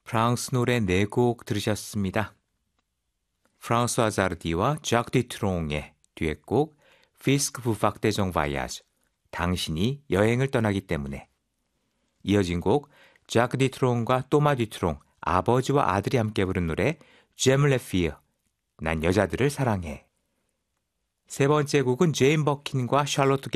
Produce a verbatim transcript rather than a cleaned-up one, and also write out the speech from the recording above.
프랑스 노래 네 곡 들으셨습니다. 프랑스와 자르디와 ዣ크 디트롱의 듀엣곡 피스크 부팍 데정 바야즈 당신이 여행을 떠나기 때문에 이어진 곡 ዣ크 디트롱과 또마 디트롱 아버지와 아들이 함께 부른 노래 제물 레 피어 난 여자들을 사랑해 세 번째 곡은 제인 버킨과 샬로트